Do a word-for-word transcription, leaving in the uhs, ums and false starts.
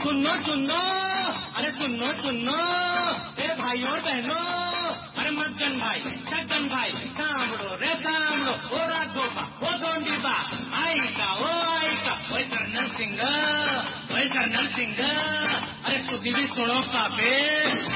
सुनो सुनो, अरे सुनो सुनो, ए भाइयों बहनों, अरे मज्जन भाई, सज्जन भाई, सांभळो रे सांभळो, ओ राघोबा, ओ दोंडीबा, ऐका ओ ऐका, ओए कर्नल सिंह, ओए कर्नल सिंह, अरे तुझी भी सुनो पापे.